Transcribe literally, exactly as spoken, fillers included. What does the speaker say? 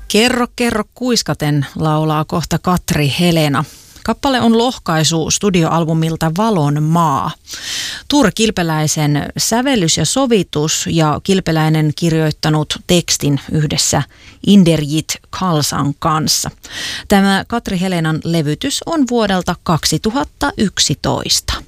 Kerro, kerro kuiskaten laulaa kohta Katri Helena. Kappale on lohkaisu studioalbumilta Valon maa. Tuure Kilpeläisen sävellys ja sovitus ja Kilpeläinen kirjoittanut tekstin yhdessä Inderjit Khalsan kanssa. Tämä Katri Helenan levytys on vuodelta kaksituhattayksitoista.